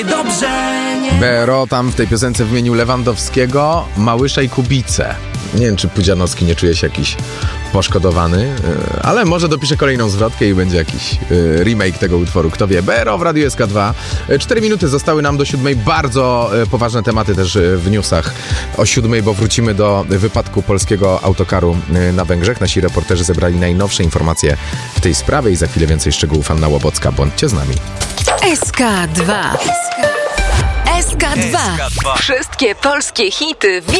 BRO tam w tej piosence wymienił Lewandowskiego, Małysza i Kubicę. Nie wiem, czy Pudzianowski nie czuje się jakiś poszkodowany, ale może dopisze kolejną zwrotkę i będzie jakiś remake tego utworu. Kto wie? BRO w Radiu SK2. 4 minuty zostały nam do 7. Bardzo poważne tematy też w newsach o 7, bo wrócimy do wypadku polskiego autokaru na Węgrzech. Nasi reporterzy zebrali najnowsze informacje w tej sprawie i za chwilę więcej szczegółów. Anna Łobocka. Bądźcie z nami. SK2. SK2. Wszystkie polskie hity w